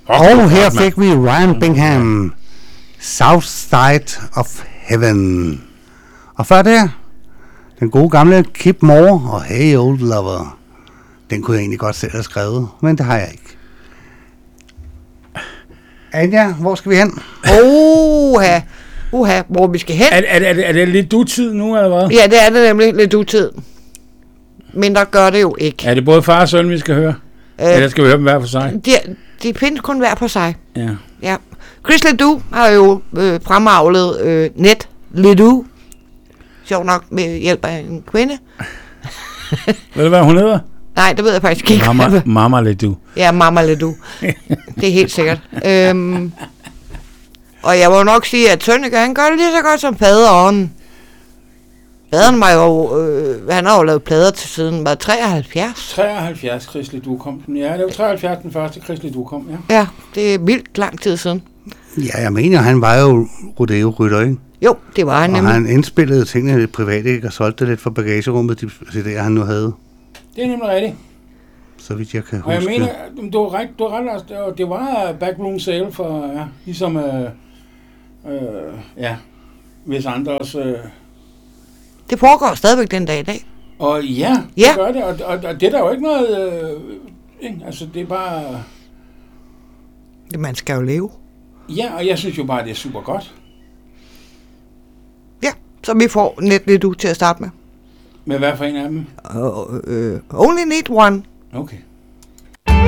Og her fik vi Ryan Bingham, South Side of Heaven. Og før det, den gode gamle Kip Moore og Hey Old Lover. Den kunne jeg egentlig godt selv have skrevet, men det har jeg ikke. Anja, hvor skal vi hen? Hvor vi skal hen? Er det lidt du-tid nu, eller hvad? Ja, det er det nemlig lidt du-tid. Men der gør det jo ikke. Er det både far og søn, vi skal høre? Eller skal vi høre dem hver for sig? De findes kun hver på sig. Ja. Chris Ledoux har jo fremavlet Net Ledoux. Sjov nok med hjælp af en kvinde. Ved du, hvad hun hedder? Nej, det ved jeg faktisk ikke. Mama Ledoux. Ja, Mama Ledoux. Det er helt sikkert. Og jeg må nok sige, at Sønneke, han gør det lige så godt som faderen. Faderen var jo, han har jo lavet plader til siden, var 73? 73, Chris Ledoux kom. Ja, det var 73, den første Chris Ledoux kom, ja. Ja, det er vildt lang tid siden. Ja, jeg mener, han var jo rodeo-rytter, ikke? Jo, det var han nemlig. Og han indspillede tingene lidt privat, ikke? Og solgte det lidt for bagagerummet, de CD'er, han nu havde. Det er nemlig rigtigt. Så vidt jeg kan huske. Og jeg mener, du har ret, det var backroom sale for, ja, ligesom, hvis andre også... Det foregår stadigvæk den dag i dag. Og ja, det gør det, og det er der jo ikke noget, altså det er bare... Man skal jo leve. Ja, og jeg synes jo bare, det er super godt. Ja, så vi får Net Ledoux til at starte med. Med hvad for en af dem? Only Need One. Okay.